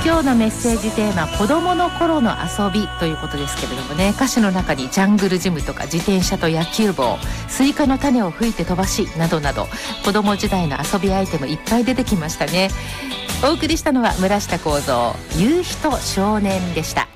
今日のメッセージテーマ、子供の頃の遊びということですけれどもね、歌詞の中にジャングルジムとか自転車と野球帽、スイカの種を吹いて飛ばしなどなど、子供時代の遊びアイテムいっぱい出てきましたね。お送りしたのは村下幸三、夕日と少年でした。